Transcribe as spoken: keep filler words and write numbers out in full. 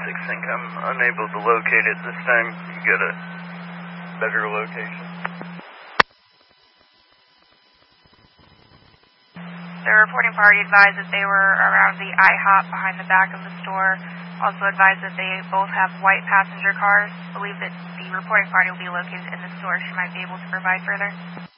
six Inc. I'm unable to locate it this time. You got a better location? The reporting party advised that they were around the IHOP behind the back of the store. Also advised that they both have white passenger cars. Believe that the reporting party will be located in the store. She might be able to provide further.